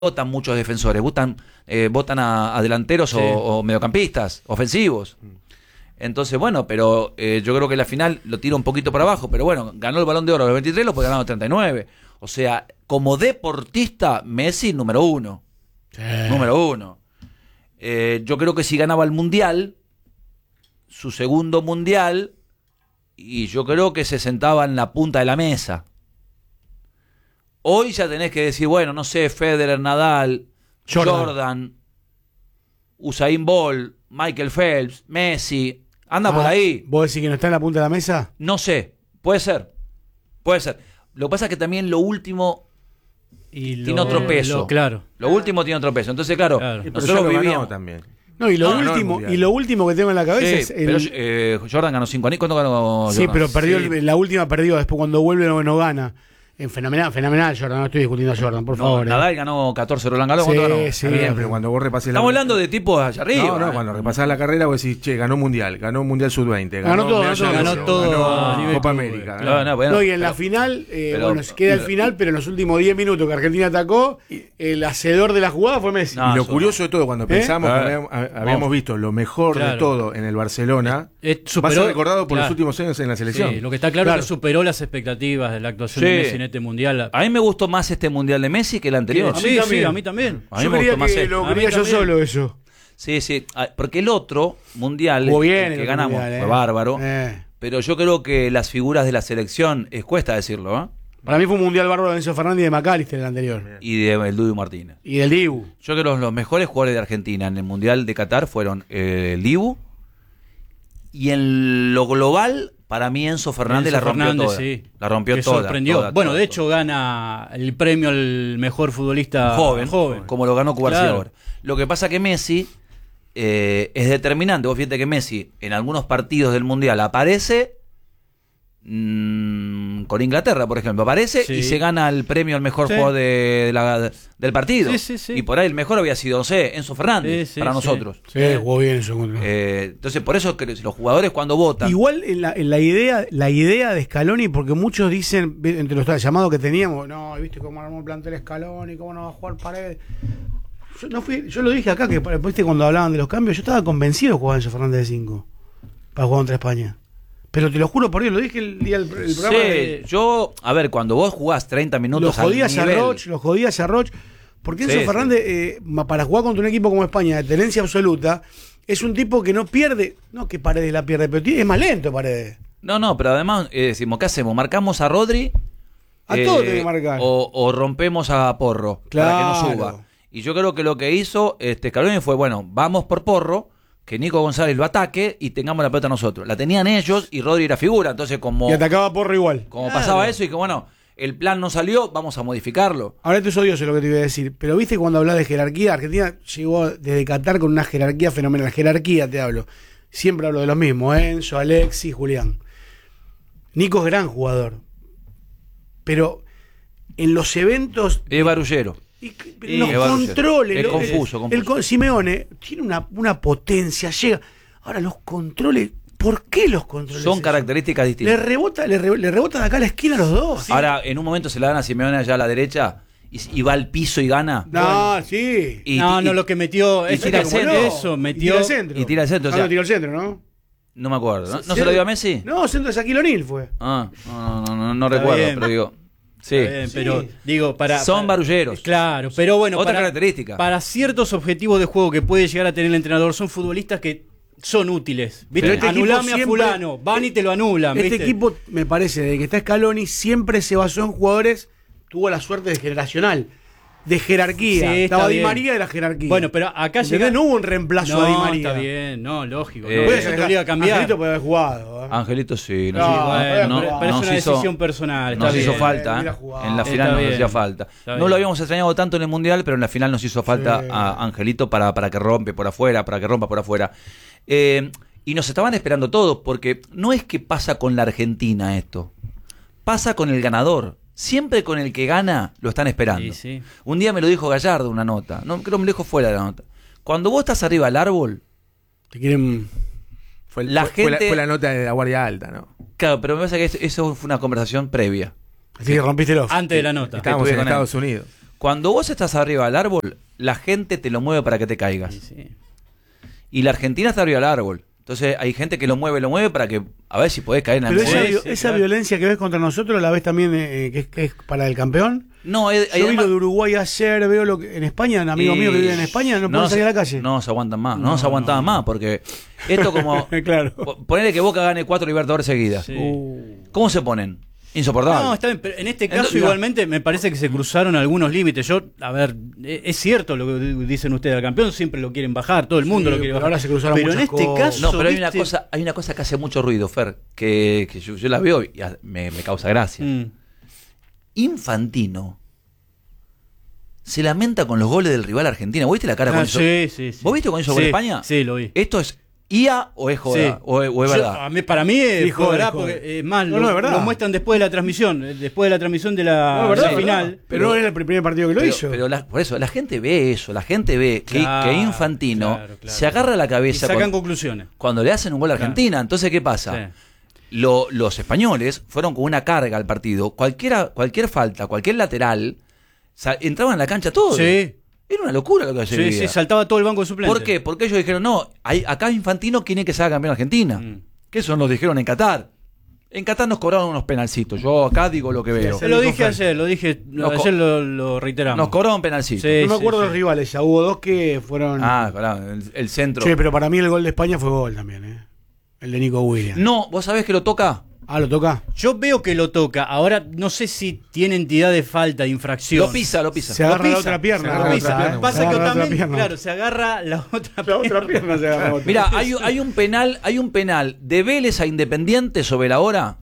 votan muchos defensores, votan a delanteros o mediocampistas, ofensivos. Entonces, bueno, pero yo creo que la final lo tira un poquito para abajo, pero bueno, ganó el Balón de Oro a los 23, lo puede ganar a los 39. O sea, como deportista, Messi número uno. Sí. Número uno. Yo creo que si ganaba el Mundial, su segundo Mundial, y yo creo que se sentaba en la punta de la mesa. Hoy ya tenés que decir, bueno, no sé, Federer, Nadal, Jordan, Usain Bolt, Michael Phelps, Messi, anda por ahí. ¿Vos decís que no está en la punta de la mesa? No sé, puede ser. Lo que pasa es que también lo último tiene otro peso. Lo último tiene otro peso. Entonces, claro. Nosotros vivíamos también. No, y lo último que tengo en la cabeza es pero Jordan ganó 5 años. ¿Cuánto ganó Jordan? Sí, pero perdió la última perdió, después cuando vuelve no gana. Fenomenal Jordan, no estoy discutiendo a Jordan, por favor. Nadal ganó 14, Roland Garros, ¿cuánto ganó? Sí, bien, pero cuando vos repasés Estamos hablando de tipos allá arriba. No, cuando repasás la carrera vos decís, che, ganó Mundial Sub-20, ganó todo, Copa América. Y en la final, se queda el final, pero en los últimos 10 minutos que Argentina atacó, el hacedor de la jugada fue Messi. Y lo curioso de todo, cuando pensamos que habíamos visto lo mejor de todo en el Barcelona, va a ser recordado por los últimos años en la selección. Sí, lo que está claro es que superó las expectativas de la actuación de Messi en este Mundial. A mí me gustó más este Mundial de Messi que el anterior. A mí también. Yo quería que lo quería yo solo eso. Sí, porque el otro Mundial que ganamos fue bárbaro, pero yo creo que las figuras de la selección, cuesta decirlo, ¿eh? Para mí fue un Mundial bárbaro de Enzo Fernández y de McAllister el anterior. Y del Dibu Martínez. Y del Dibu. Yo creo que los mejores jugadores de Argentina en el Mundial de Qatar fueron el Dibu, y en lo global, para mí Enzo Fernández la rompió toda. Sí. La rompió toda. Sorprendió. Bueno, de hecho gana el premio al mejor futbolista joven. Como lo ganó Cubarsí ahora. Lo que pasa que Messi es determinante. Vos fíjate que Messi en algunos partidos del Mundial aparece con Inglaterra, por ejemplo, aparece y se gana el premio al mejor jugador del partido. Y por ahí el mejor había sido, no sé, Enzo Fernández para nosotros. Sí, jugó bien eso. Entonces, por eso que los jugadores cuando votan. Igual en la idea de Scaloni, porque muchos dicen, entre los llamados que teníamos, no, viste cómo armó el plantel Scaloni, cómo no va a jugar Paredes. Yo lo dije acá, que viste cuando hablaban de los cambios, yo estaba convencido de jugar Enzo Fernández de 5 para jugar contra España. Pero te lo juro por Dios, lo dije el día del programa. Yo, a ver, cuando vos jugás 30 minutos lo jodías a Roch, porque Enzo Fernández, para jugar contra un equipo como España, de tenencia absoluta, es un tipo que no pierde, no que Paredes la pierde, pero es más lento Paredes. No, pero además decimos, ¿qué hacemos? ¿Marcamos a Rodri? A todos tenés que marcar. O rompemos a Porro para que no suba. Y yo creo que lo que hizo Scaloni fue, bueno, vamos por Porro, que Nico González lo ataque y tengamos la pelota nosotros. La tenían ellos y Rodri era figura, entonces y atacaba Porro igual. Como pasaba eso y que bueno, el plan no salió, vamos a modificarlo. Ahora esto es odioso lo que te iba a decir, pero viste cuando hablas de jerarquía, Argentina llegó desde Qatar con una jerarquía fenomenal. Jerarquía te hablo. Siempre hablo de los mismos, Enzo, Alexis, Julián. Nico es gran jugador. Pero en los eventos... Es barullero. Los controles, es confuso. Simeone tiene una potencia, llega. Ahora los controles, ¿por qué los controles? Son características distintas. Le rebota de acá a la esquina a los dos. ¿Sí? Ahora, en un momento se la dan a Simeone allá a la derecha y va al piso y gana. Lo que metió y tira el centro. Y tira el centro. No tiró el centro, ¿no? No me acuerdo. ¿No se lo dio a Messi? No, centro de Shaquille O'Neal fue. No recuerdo, pero digo. Sí, pero digo, son barulleros. Claro, pero bueno, otra característica. Para ciertos objetivos de juego que puede llegar a tener el entrenador, son futbolistas que son útiles. ¿Viste? Anulame a fulano, van y te lo anulan. Este equipo, me parece, desde que está Scaloni, siempre se basó en jugadores, tuvo la suerte de generacional, de jerarquía. Estaba Di María de la jerarquía. Bueno, pero acá no hubo un reemplazo a Di María. Está bien, lógico. No puede ser que cambiar. Angelito puede haber jugado. Angelito sí. Pero es una decisión personal. Nos hizo falta. En la final nos hacía falta. No lo habíamos extrañado tanto en el Mundial, pero en la final nos hizo falta a Angelito para que rompa por afuera. Y nos estaban esperando todos, porque no es que pasa con la Argentina esto. Pasa con el ganador. Siempre con el que gana lo están esperando. Sí. Un día me lo dijo Gallardo una nota. No, creo que me lo dijo fuera de la nota. Cuando vos estás arriba del árbol, te quieren. Fue la nota de la Guardia Alta, ¿no? Claro, pero me parece que eso fue una conversación previa. Así que rompiste el off. Antes de la nota. Estábamos en Estados Unidos. Cuando vos estás arriba del árbol, la gente te lo mueve para que te caigas. Sí. Y la Argentina está arriba del árbol. Entonces hay gente que lo mueve para que a ver si podés caer en Pero la esa violencia que ves contra nosotros, ¿la ves también que es para el campeón? No, yo vi lo de Uruguay ayer, veo lo que en España, amigos míos que viven en España, no pueden salir a la calle. No se aguantan más, no se aguantaban más, porque esto como... Claro. Ponele que Boca gane 4 Libertadores seguidas. Sí. ¿Cómo se ponen? Insoportable. No, está bien, pero en este caso igualmente me parece que se cruzaron algunos límites. Yo, a ver, es cierto lo que dicen ustedes, al campeón siempre lo quieren bajar, todo el mundo lo quiere bajar. Ahora se cruzaron pero en este caso, no, pero hay una cosa que hace mucho ruido, Fer, que yo la veo y me causa gracia. Infantino se lamenta con los goles del rival Argentina. ¿Vos viste la cara con eso? Sí. ¿Vos viste con eso con España? Sí, lo vi. ¿Esto es IA o es joda? Sí. O es verdad? Para mí es joda, porque es más, lo muestran después de la transmisión, de la final. Pero no era el primer partido que lo hizo. Pero por eso, la gente ve eso, la gente ve que Infantino se agarra la cabeza. Y sacan conclusiones. Cuando le hacen un gol a Argentina. Entonces, ¿qué pasa? Sí. Los españoles fueron con una carga al partido. Cualquier falta, cualquier lateral, entraban en la cancha todos. Sí. Era una locura lo que se vivía. Sí, saltaba todo el banco de suplentes. ¿Por qué? Porque ellos dijeron, no, acá Infantino quiere que se haga campeón Argentina. Que eso nos dijeron en Qatar. En Qatar nos cobraron unos penalcitos. Yo acá digo lo que veo. Se lo dije ayer, ayer lo reiteramos. Nos cobraron penalcitos. Sí, no me acuerdo de los rivales, ya hubo dos que fueron... el centro. Sí, pero para mí el gol de España fue gol también, el de Nico Williams. No, ¿vos sabés que lo toca? ¿Lo toca? Yo veo que lo toca. Ahora no sé si tiene entidad de falta, de infracción. Lo pisa. Se agarra la otra pierna. Pasa que también, claro, se agarra la otra pierna. Se agarra otra. Mirá, hay un penal de Vélez a Independiente sobre la hora.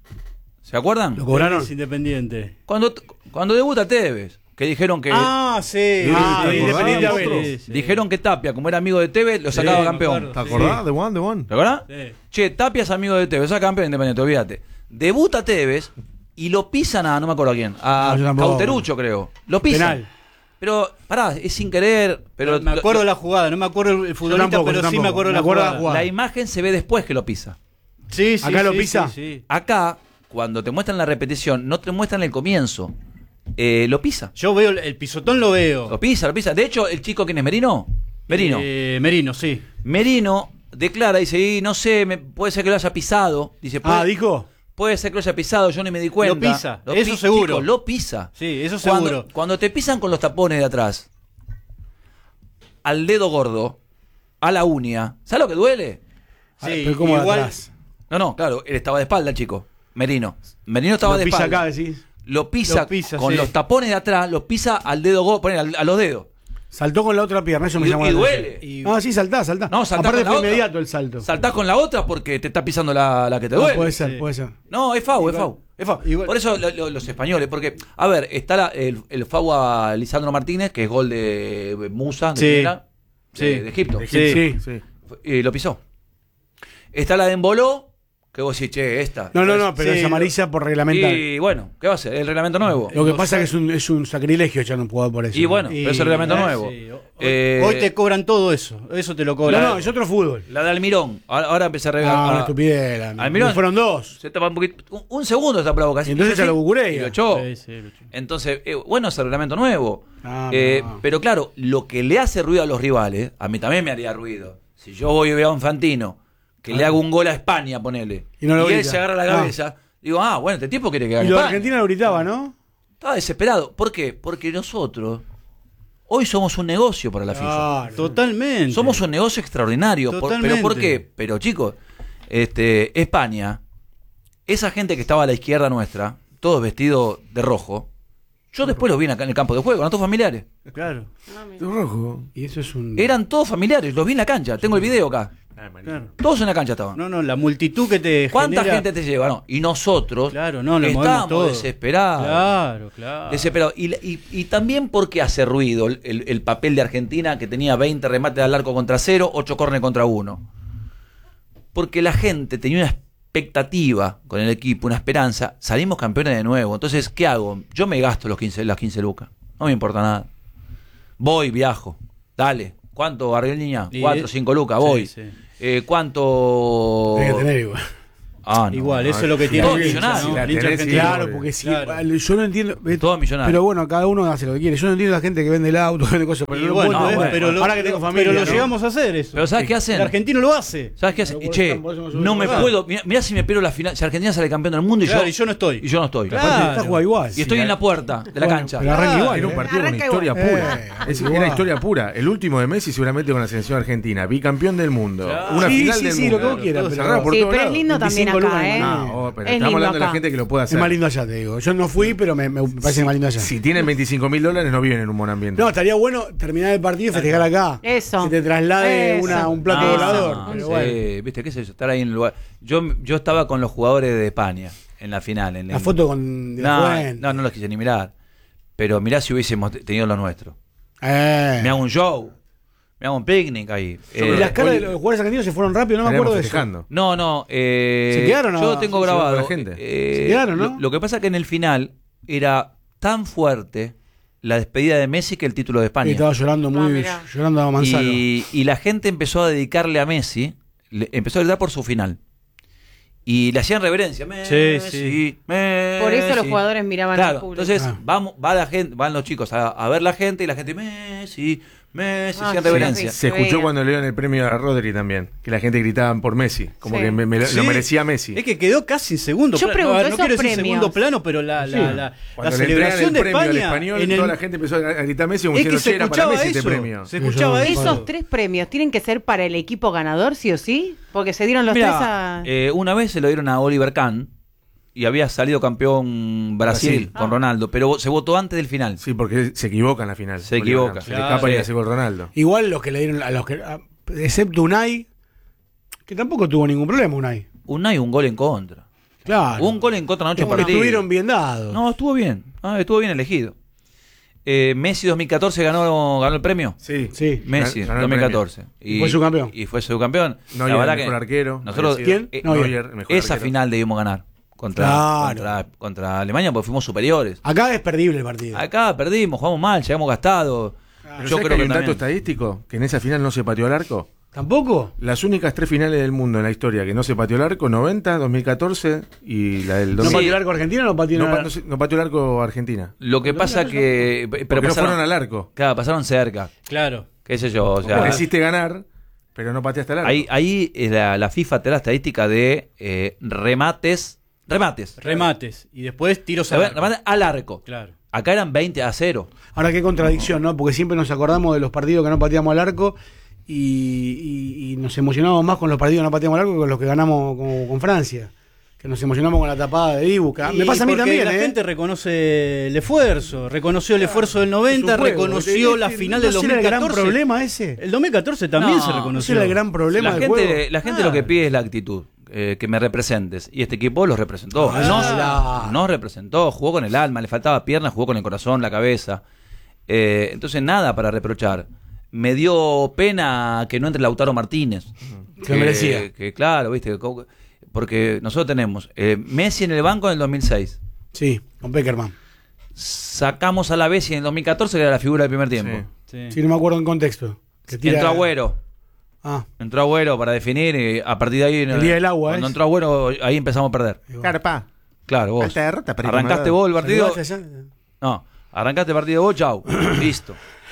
¿Se acuerdan? ¿Lo cobraron? Vélez Independiente. Cuando debuta Tevez, que dijeron que... Independiente a Vélez. Dijeron que Tapia, como era amigo de Tevez, lo sacaba campeón. ¿Te acordás? The One. ¿Te acordás? Sí. Che, Tapia es amigo de Tevez, saca campeón de Independiente, olvídate. Debuta Tevez y lo pisan no me acuerdo a quién. A Cauterucho, creo. Lo pisan. Penal. Pero, pará, es sin querer. Pero me acuerdo de la jugada, no me acuerdo el futbolista, pero sí me acuerdo de la jugada. La imagen se ve después que lo pisa. Sí, ¿Acá lo pisa? Sí. Acá, cuando te muestran la repetición, no te muestran el comienzo. Lo pisa. Yo veo el pisotón, lo veo. Lo pisa. De hecho, el chico, ¿quién es? ¿Merino? Merino, sí. Merino declara, dice, no sé, puede ser que lo haya pisado. Dice, ¿dijo? Puede ser que lo haya pisado, yo ni me di cuenta. Lo pisa, eso seguro. Chico, lo pisa. Sí, eso seguro. Cuando te pisan con los tapones de atrás, al dedo gordo, a la uña, ¿sabes lo que duele? Sí, pero ¿cómo igual... atrás? No, claro, él estaba de espalda, el chico. Merino estaba de espalda. Acá, decís. Lo pisa con los tapones de atrás, lo pisa al dedo gordo, a los dedos. Saltó con la otra pierna, eso me llamó la atención. Y duele. Sí, saltá. No, aparte fue inmediato el salto. Saltás con la otra porque te está pisando la que te duele. Puede ser. No, es FAU. Por eso los españoles, porque, a ver, está el FAU a Lisandro Martínez, que es gol de Musa, de Egipto. Sí. Y lo pisó. Está la de Emboló, que vos decís, esta. No, pero es amarilla por reglamento. Y bueno, ¿qué va a ser? El reglamento nuevo. Lo que pasa es que es un sacrilegio echar un jugador por eso. Y bueno, pero es el reglamento nuevo. Sí. Hoy te cobran todo eso te lo cobran. No, es otro fútbol. La de Almirón, ahora empecé a regalar. Una estupidez. Almirón fueron dos. Se tapa un poquito, un segundo está por la boca. Y entonces ya lo bucuré. Y lo echó. Sí, lo echó. Entonces, bueno, es el reglamento nuevo. Pero claro, lo que le hace ruido a los rivales, a mí también me haría ruido. Si yo voy y veo a un Infantino que le hago un gol a España, ponele, y él se agarra la cabeza, digo, bueno, este tipo quiere que gane. Y los España. argentinos lo gritaba, ¿no? Estaba desesperado. ¿Por qué? Porque nosotros hoy somos un negocio para la FIFA. Totalmente. Somos un negocio extraordinario. ¿Pero por qué? Pero chicos, España, esa gente que estaba a la izquierda nuestra, todos vestidos de rojo, yo después los vi acá en el campo de juego, eran todos familiares. Claro. De rojo. Y eso es un... Eran todos familiares, los vi en la cancha, tengo el video acá. Claro. Todos en la cancha estaban. No, la multitud que te ¿Cuánta genera... gente te lleva? No. Y nosotros lo estábamos desesperados. Claro. Desesperados. Y también porque hace ruido el papel de Argentina, que tenía 20 remates al arco contra 0, 8 córner contra 1. Porque la gente tenía una expectativa con el equipo, una esperanza. Salimos campeones de nuevo. Entonces, ¿qué hago? Yo me gasto las 15 lucas. No me importa nada. Voy, viajo. Dale. ¿Cuánto, Gabriel Niña? 4 o 5 lucas, voy. Sí. ¿Cuánto? Hay que tener igual. Igual, eso es lo que tiene. Todo millonario. Claro, porque yo no entiendo. Todo millonario. Pero bueno, cada uno hace lo que quiere. Yo no entiendo a la gente que vende el auto, vende cosas. Pero ahora que tengo familia. Pero lo llegamos a hacer eso. Pero ¿sabes qué hacen? El argentino lo hace. ¿Sabes qué hacen? Che, no me puedo. Mirá si me pierdo la final. Si Argentina sale campeón del mundo y yo no estoy. Y yo no estoy. Claro. Está jugando igual. Y estoy en la puerta de la cancha. Pero arranca igual. Era un partido con historia pura. Era historia pura. El último de Messi seguramente con la selección argentina. Bicampeón del mundo. Una final del mundo. Lo que vos quieras. Pero es lindo también acá, No, pero estamos hablando de la gente que lo puede hacer. Es más lindo allá, te digo. Yo no fui, pero me parece más lindo allá. Si tienen $25.000 no viven en un buen ambiente. No, estaría bueno terminar el partido y festejar acá. Eso. Que te traslade un plato volador. Pero bueno. Viste, qué sé yo, estar ahí en el lugar. Yo estaba con los jugadores de España en la final. La foto con no los quise ni mirar. Pero mirá si hubiésemos tenido lo nuestro. Me hago un show. Me hago un picnic ahí. Y las caras de los jugadores argentinos se fueron rápido, no me acuerdo de eso. No. ¿Se quedaron? Yo tengo grabado. La gente. Se quedaron, ¿no? Lo que pasa es que en el final era tan fuerte la despedida de Messi que el título de España. Y estaba llorando llorando a Manzano. Y la gente empezó a dedicarle a Messi, empezó a gritar por su final. Y le hacían reverencia. Messi. Por eso los jugadores miraban al público. Entonces van los chicos a ver la gente y la gente Messi, hacían reverencia. Se escuchó cuando le dieron el premio a Rodri también, que la gente gritaba por Messi, como que lo merecía Messi. Es que quedó casi en segundo plano. No quiero decir segundo plano, pero la celebración de España español, toda la gente empezó a gritar Messi como diciendo, era para Messi este premio. Se escuchaba eso. ¿Esos 3 premios tienen que ser para el equipo ganador, sí o sí? Porque se dieron los 3 a... una vez se lo dieron a Oliver Kahn y había salido campeón Brasil con Ronaldo, pero se votó antes del final. Sí, porque se equivoca en la final. Se equivoca. Se le escapa y hace gol Ronaldo. Igual los que le dieron excepto Unai, que tampoco tuvo ningún problema Unai. Un gol en contra. Claro. Un gol en contra noche partido. Estuvieron bien dados. No, estuvo bien. Estuvo bien elegido. Messi 2014 ganó el premio. Sí. Messi 2014. Y fue subcampeón. Y fue subcampeón. No, la verdad el mejor arquero. Nosotros, ¿quién? Esa arquero. Final debimos ganar. Contra Alemania porque fuimos superiores. Acá es perdible el partido. Acá perdimos, jugamos mal, llegamos gastados. Yo creo que hay un dato estadístico que en esa final no se pateó al arco. ¿Tampoco? Las únicas 3 finales del mundo en la historia que no se pateó el arco, 90, 2014 y la del 2000. ¿No pateó el arco Argentina o no pateó no pateó el arco Argentina? Lo que pasa que... Pero no fueron al arco. Claro, pasaron cerca. Claro. Qué sé yo, o sea... Mereciste ganar, pero no pateaste al arco. Ahí la FIFA te da la estadística de remates. Y después tiros al arco. Claro. Acá eran 20-0. Ahora qué contradicción, ¿no? Porque siempre nos acordamos de los partidos que no pateamos al arco y nos emocionamos más con los partidos que no pateamos al arco que con los que ganamos con Francia. Que nos emocionamos con la tapada de Dibu. Me pasa a mí también. La gente reconoce el esfuerzo. Reconoció el esfuerzo del 90, reconoció la final del 2014. ¿No era el gran problema ese? El 2014 también se reconoció. ¿No era el gran problema del juego? La gente lo que pide es la actitud. Que me representes. Y este equipo los representó. Nos representó. Jugó con el alma. Le faltaba piernas, jugó con el corazón, la cabeza. Entonces nada para reprochar. Me dio pena que no entre Lautaro Martínez. Que merecía. Que claro, viste. Porque nosotros tenemos Messi en el banco en el 2006. Sí, con Peckerman. Sacamos a la Bessi en el 2014, que era la figura del primer tiempo. Sí, no me acuerdo en contexto. Entró Agüero. Entró Agüero para definir y a partir de ahí... El día del agua, cuando entró Agüero, ahí empezamos a perder. Carpa. Claro, vos. Arrancaste vos el partido. No, arrancaste el partido vos, chau. Listo.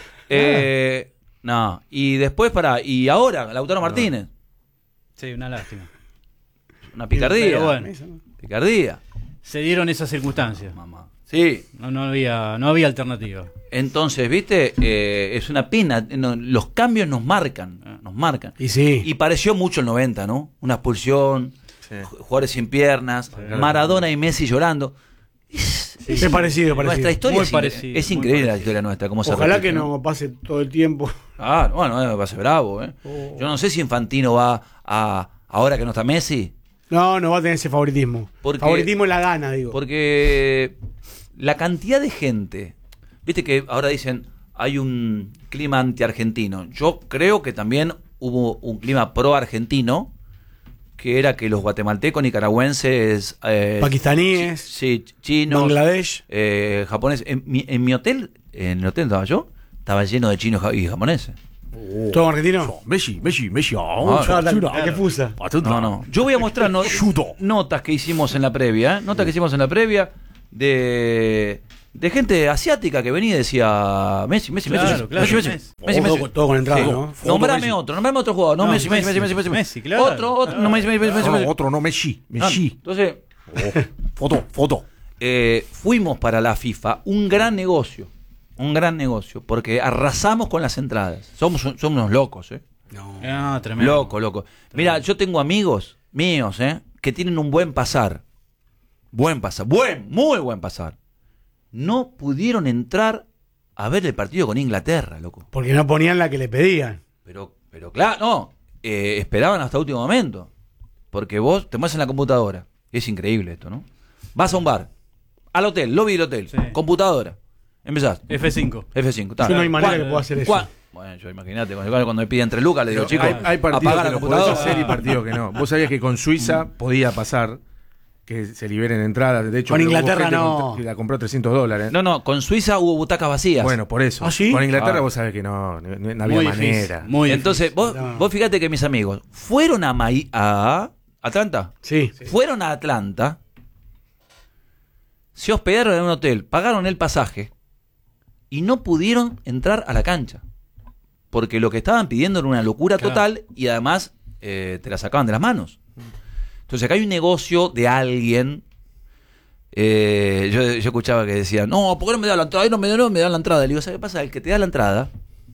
No, y después y ahora, Lautaro Martínez. Sí, una lástima. Una picardía. Pero bueno. Picardía. Se dieron esas circunstancias. Mamá. Sí. No había alternativa. Entonces, ¿viste? Es una pena. Los cambios nos marcan. Y sí. Y pareció mucho el 90, ¿no? Una expulsión, jugadores sin piernas, Maradona y Messi llorando. Es parecido. Nuestra historia muy es increíble la historia nuestra. Cómo Ojalá que no pase todo el tiempo. Bueno, va a ser bravo. Yo no sé si Infantino va ahora que no está Messi. No va a tener ese favoritismo. Favoritismo en la gana, digo. Porque la cantidad de gente, viste que ahora dicen hay un clima anti-argentino. Yo creo que también hubo un clima pro-argentino, que era que los guatemaltecos, nicaragüenses, pakistaníes, chinos, Bangladesh, japoneses. En mi hotel, en el hotel estaba yo, estaba lleno de chinos y japoneses. ¿Todo argentino? Messi. ¿Qué fusa? No. Yo voy a mostrar notas que hicimos en la previa, notas que hicimos en la previa de gente asiática que venía y decía Messi. Todo con entrada, ¿no? Nombrame otro jugador. No, Messi. Claro. Otro, no Messi. Otro, no Messi. Entonces, Foto. fuimos para la FIFA un gran negocio, porque arrasamos con las entradas. Somos unos locos, No, tremendo. Loco. Mira, yo tengo amigos míos, que tienen un buen pasar. Muy buen pasar. No pudieron entrar a ver el partido con Inglaterra, loco. Porque no ponían la que le pedían. Pero claro, no. Esperaban hasta último momento. Porque vos te mueves en la computadora. Es increíble esto, ¿no? Vas a un bar, al hotel, lobby del hotel, computadora. Empezás. F5. Yo no hay manera que pueda hacer eso. Bueno, yo imagínate, cuando me piden 3 lucas, le digo, chicos, hay partidos apaga que la lo podés computadora. hacer y partidos que no. Vos sabías que con Suiza podía pasar que se liberen entradas. De hecho, con Inglaterra no. La compró $300. No, con Suiza hubo butacas vacías. Bueno, por eso. ¿Ah, sí? Con Inglaterra vos sabés que no había manera. Entonces, vos fíjate que mis amigos fueron a Atlanta. Sí. Fueron a Atlanta, se hospedaron en un hotel, pagaron el pasaje y no pudieron entrar a la cancha. Porque lo que estaban pidiendo era una locura total y además te la sacaban de las manos. Entonces acá hay un negocio de alguien. Yo escuchaba que decía, no, ¿por qué no me da la entrada? No me da la entrada. Le digo, ¿sabes qué pasa? El que te da la entrada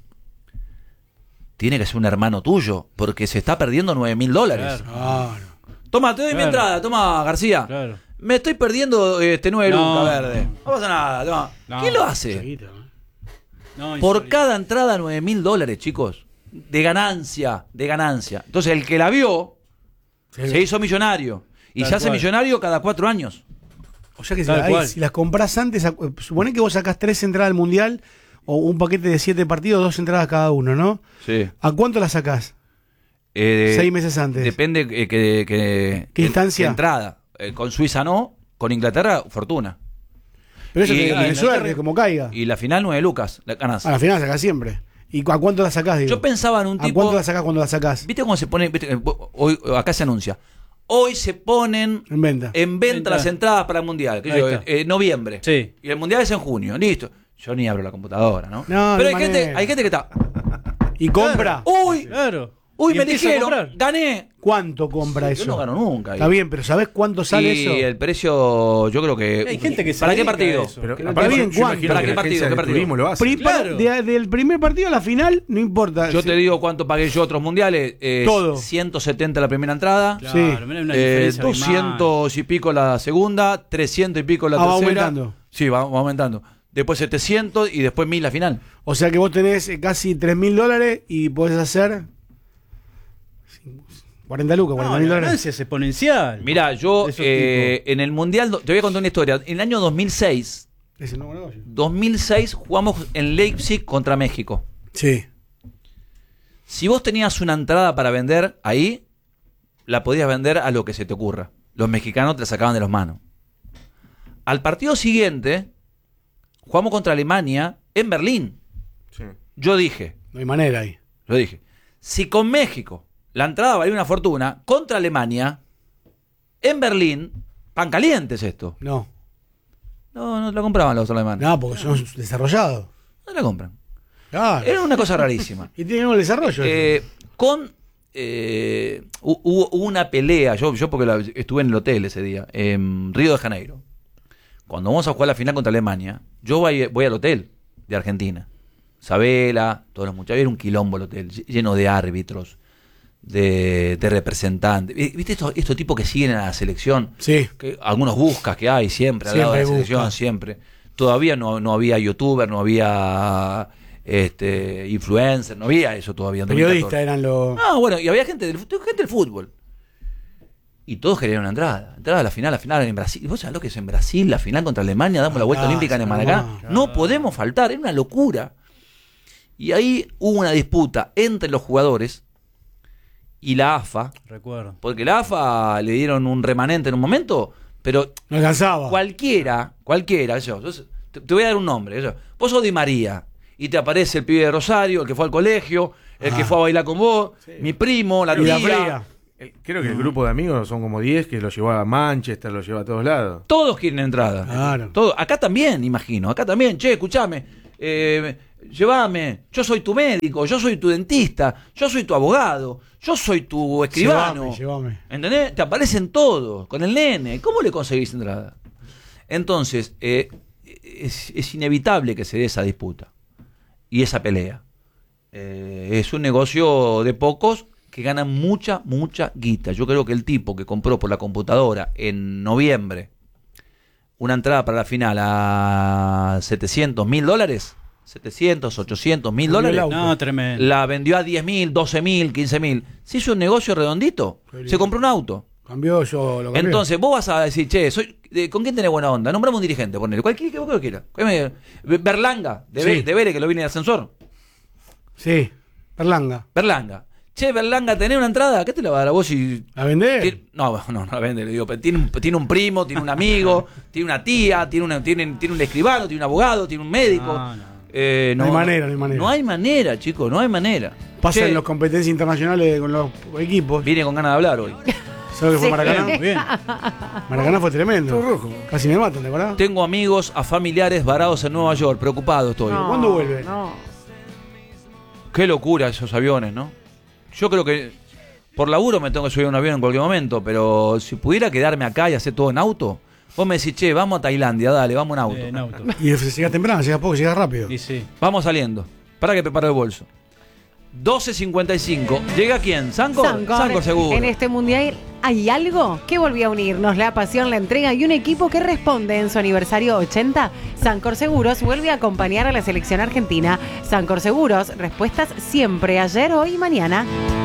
tiene que ser un hermano tuyo, porque se está perdiendo $9,000. Claro. Toma, te doy mi entrada, toma, García. Claro. Me estoy perdiendo 9 lucas verde. No pasa nada, toma. No. ¿Quién lo hace? Por cada entrada $9,000, chicos. De ganancia. Entonces el que la vio se hizo millonario. Y se hace millonario cada 4 años. O sea que si las compras antes, supone que vos sacás 3 entradas al Mundial o un paquete de 7 partidos, 2 entradas cada uno, ¿no? Sí. ¿A cuánto las sacás? 6 meses antes. Depende ¿Qué instancia? Qué entrada. Con Suiza no, con Inglaterra, fortuna. Pero eso tiene suerte, como caiga. Y la final 9 lucas, la ganás. A la final sacás siempre. ¿Y a cuánto la sacás, digo? Yo pensaba en un tipo... ¿A cuánto la sacás cuando la sacás? ¿Viste cómo se pone? Hoy, acá se anuncia. Hoy se ponen en venta las entradas para el Mundial. Noviembre. Sí. Y el Mundial es en junio. Listo. Yo ni abro la computadora, ¿no? No, pero hay gente que está... ¿Y compra? ¡Uy! Claro. Uy, me dijeron, gané. ¿Cuánto compra eso? Yo no gano nunca. Está bien, pero ¿sabés cuánto sale eso? Y el precio, yo creo que... Hay gente que se ¿Para qué partido? Pero, ¿Para qué partido? Lo hace. Claro. Del primer partido a la final, no importa. Yo te digo cuánto pagué yo otros mundiales. Todo. 170 la primera entrada. Claro, sí. 200 y pico la segunda. 300 y pico la tercera. Va aumentando. Sí, va aumentando. Después 700 y después 1000 la final. O sea que vos tenés casi $3,000 y podés hacer 40 lucas, $40,000. La ganancia es exponencial. Mirá, yo en el Mundial, te voy a contar una historia. En el año 2006, ese nuevo negocio. 2006 jugamos en Leipzig contra México. Sí. Si vos tenías una entrada para vender ahí, la podías vender a lo que se te ocurra. Los mexicanos te la sacaban de las manos. Al partido siguiente, jugamos contra Alemania en Berlín. Sí. No hay manera ahí. Yo dije, si con México la entrada valía una fortuna, contra Alemania, en Berlín, pan caliente es esto. No la compraban los alemanes. No, porque son desarrollados. No la compran. Claro. Era una cosa rarísima. Y tienen un desarrollo. Hubo una pelea, yo porque estuve en el hotel ese día, en Río de Janeiro. Cuando vamos a jugar la final contra Alemania, yo voy al hotel de Argentina. Sabela, todos los muchachos, era un quilombo el hotel, lleno de árbitros, de representantes. ¿Viste estos tipos que siguen a la selección? Sí. Que algunos buscas que hay siempre al lado de la selección, siempre. Todavía no había youtuber, no había influencer, no había eso todavía. Periodistas eran los... No, bueno, y había gente del fútbol. Y todos querían una entrada a la final en Brasil. ¿Vos sabés lo que es en Brasil? La final contra Alemania, damos la vuelta olímpica en Maracaná. No podemos faltar, era una locura. Y ahí hubo una disputa entre los jugadores y la AFA. Recuerdo. Porque la AFA le dieron un remanente en un momento, pero no alcanzaba. Cualquiera, te voy a dar un nombre. Vos sos Di María y te aparece el pibe de Rosario, el que fue al colegio, el que fue a bailar con vos, mi primo, la tía. Creo que el grupo de amigos son como 10 que lo llevó a Manchester, lo lleva a todos lados. Todos quieren entrada. Claro. Acá también, imagino. Acá también. Che, escuchame. Llévame. Yo soy tu médico. Yo soy tu dentista. Yo soy tu abogado. Yo soy tu escribano. Llévame. ¿Entendés? Te aparecen todos. Con el nene. ¿Cómo le conseguís entrada? Entonces, es inevitable que se dé esa disputa. Y esa pelea. Es un negocio de pocos que ganan mucha guita. Yo creo que el tipo que compró por la computadora en noviembre una entrada para la final a $700,000, 700, $800,000, no, tremendo. La vendió a 10.000, 12.000, 15.000. Se hizo un negocio redondito. Se compró un auto. Cambió, yo lo cambié. Entonces vos vas a decir, che, ¿con quién tenés buena onda? Nombrame un dirigente, ponele, cualquiera que vos quieras. Berlanga, de Vélez, que lo viene de ascensor. Sí, Berlanga. Che, Berlanga, ¿tenés una entrada? ¿Qué te la va a dar a vos si...? ¿A vender? No la vende, le digo, pero tiene un primo, tiene un amigo, tiene una tía, tiene un escribano, tiene un abogado, tiene un médico. No hay manera. No hay manera, chicos, no hay manera. Pasa en las competencias internacionales con los equipos. Vine con ganas de hablar hoy. ¿Sabes qué fue Maracaná? Muy bien. Maracaná fue tremendo. Todo rojo. Casi me matan, ¿de verdad? Tengo amigos a familiares varados en Nueva York, preocupado estoy. No, ¿Cuándo vuelve? No. Qué locura esos aviones, ¿no? Yo creo que por laburo me tengo que subir a un avión en cualquier momento, pero si pudiera quedarme acá y hacer todo en auto, vos me decís, che, vamos a Tailandia, dale, vamos en auto. En auto. Y llegas temprano, llegas poco, llegas rápido. Y sí. Vamos saliendo. Para que preparo el bolso. 12:55. ¿Llega quién? ¿Sancor? Sancor seguro. En este mundial hay algo que volvió a unirnos: la pasión, la entrega y un equipo que responde. En su aniversario 80, Sancor Seguros vuelve a acompañar a la selección argentina. Sancor Seguros, respuestas siempre, ayer, hoy y mañana.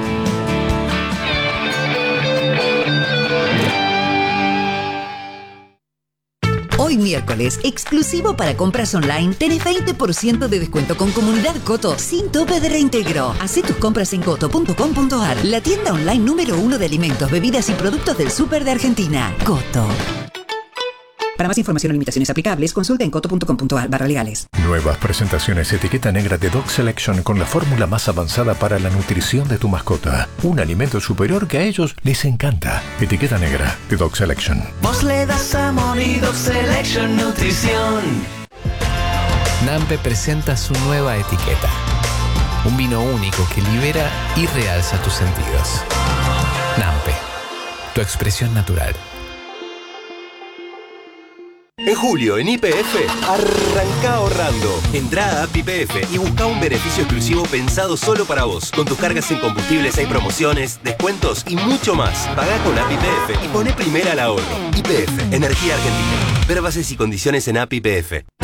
Hoy miércoles, exclusivo para compras online, tenés 20% de descuento con Comunidad Coto, sin tope de reintegro. Hacé tus compras en coto.com.ar, la tienda online número 1 de alimentos, bebidas y productos del súper de Argentina. Coto. Para más información o limitaciones aplicables, consulta en coto.com.ar/legales. Nuevas presentaciones etiqueta negra de Dog Selection con la fórmula más avanzada para la nutrición de tu mascota. Un alimento superior que a ellos les encanta. Etiqueta negra de Dog Selection. Vos le das amor y Dog Selection Nutrición. Nampe presenta su nueva etiqueta. Un vino único que libera y realza tus sentidos. Nampe, tu expresión natural. En julio, en YPF, arranca ahorrando. Entrá a App YPF y busca un beneficio exclusivo pensado solo para vos. Con tus cargas en combustibles hay promociones, descuentos y mucho más. Pagá con App YPF y poné primera al ahorro. YPF, Energía Argentina. Ver bases y condiciones en App YPF.